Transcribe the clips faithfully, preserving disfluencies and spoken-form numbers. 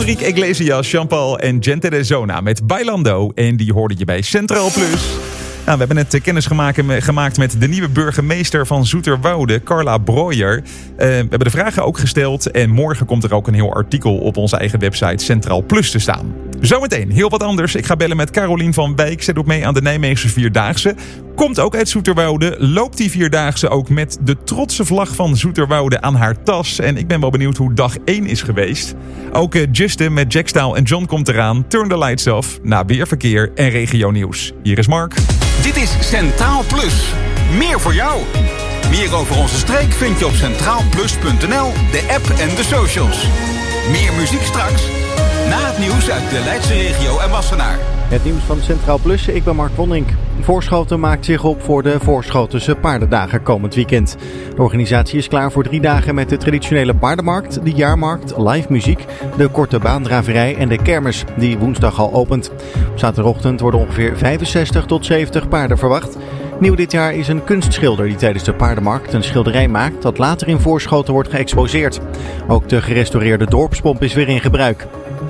Enrique Iglesias, Jean-Paul en Gente de Zona met Bailando. En die hoorde je bij Centraal Plus. Nou, we hebben net kennis gemaakt met de nieuwe burgemeester van Zoeterwoude, Carla Breuer. Uh, we hebben de vragen ook gesteld en morgen komt er ook een heel artikel op onze eigen website Centraal Plus te staan. Zometeen heel wat anders. Ik ga bellen met Carolien van Wijk. Zij doet mee aan de Nijmeegse Vierdaagse. Komt ook uit Zoeterwoude. Loopt die Vierdaagse ook met de trotse vlag van Zoeterwoude aan haar tas. En ik ben wel benieuwd hoe dag één is geweest. Ook uh, Justin met Jack Staal en John komt eraan. Turn the lights off. Na weer verkeer en regio nieuws. Hier is Mark. Dit is Centraal Plus. Meer voor jou. Meer over onze streek vind je op centraal plus punt n l, de app en de socials. Meer muziek straks. Na het nieuws uit de Leidse regio en Wassenaar. Het nieuws van Centraal Plus, ik ben Mark Vonink. Voorschoten maakt zich op voor de Voorschotense paardendagen komend weekend. De organisatie is klaar voor drie dagen met de traditionele paardenmarkt, de jaarmarkt, live muziek, de korte baandraverij en de kermis, die woensdag al opent. Op zaterdagochtend worden ongeveer vijfenzestig tot zeventig paarden verwacht. Nieuw dit jaar is een kunstschilder die tijdens de paardenmarkt een schilderij maakt dat later in Voorschoten wordt geëxposeerd. Ook de gerestaureerde dorpspomp is weer in gebruik.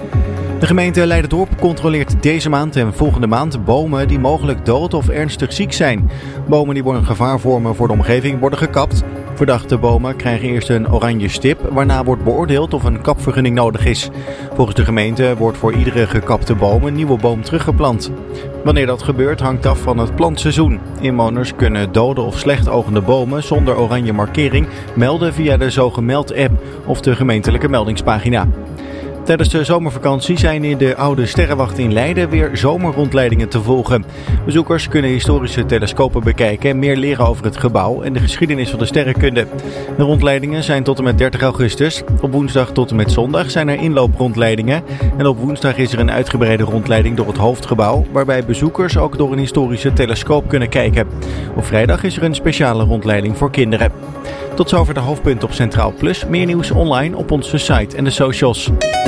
De gemeente Leiderdorp controleert deze maand en volgende maand bomen die mogelijk dood of ernstig ziek zijn. Bomen die worden een gevaar vormen voor de omgeving worden gekapt. Verdachte bomen krijgen eerst een oranje stip, waarna wordt beoordeeld of een kapvergunning nodig is. Volgens de gemeente wordt voor iedere gekapte boom een nieuwe boom teruggeplant. Wanneer dat gebeurt hangt af van het plantseizoen. Inwoners kunnen dode of slecht ogende bomen zonder oranje markering melden via de Zogemeld-app of de gemeentelijke meldingspagina. Tijdens de zomervakantie zijn in de oude Sterrenwacht in Leiden weer zomerrondleidingen te volgen. Bezoekers kunnen historische telescopen bekijken en meer leren over het gebouw en de geschiedenis van de sterrenkunde. De rondleidingen zijn tot en met dertig augustus. Op woensdag tot en met zondag zijn er inlooprondleidingen. En op woensdag is er een uitgebreide rondleiding door het hoofdgebouw, waarbij bezoekers ook door een historische telescoop kunnen kijken. Op vrijdag is er een speciale rondleiding voor kinderen. Tot zover de hoofdpunten op Centraal Plus. Meer nieuws online op onze site en de socials.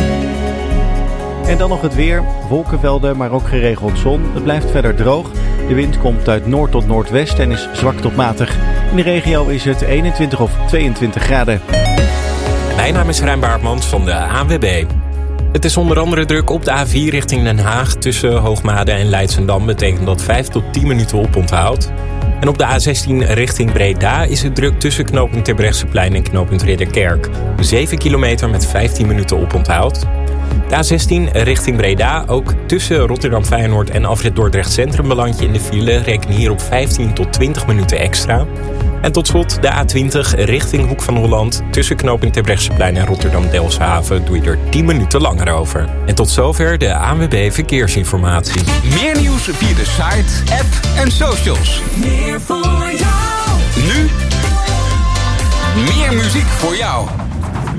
En dan nog het weer. Wolkenvelden, maar ook geregeld zon. Het blijft verder droog. De wind komt uit noord tot noordwest en is zwak tot matig. In de regio is het eenentwintig of tweeëntwintig graden. Mijn naam is Rijn Baartmans van de A N W B. Het is onder andere druk op de A vier richting Den Haag. Tussen Hoogmade en Leidschendam betekent dat vijf tot tien minuten oponthoud. En op de A zestien richting Breda is het druk tussen knooppunt Terbrechtseplein en knooppunt Ridderkerk. zeven kilometer met vijftien minuten oponthoud. De A zestien richting Breda, ook tussen Rotterdam Feyenoord en Afrit Dordrecht Centrum beland je in de file. Reken hier op vijftien tot twintig minuten extra. En tot slot de A twintig richting Hoek van Holland. Tussen knooppunt Terbrechtseplein en Rotterdam-Delfshaven doe je er tien minuten langer over. En tot zover de A N W B Verkeersinformatie. Meer nieuws via de site, app en socials. Meer voor jou. Nu meer muziek voor jou.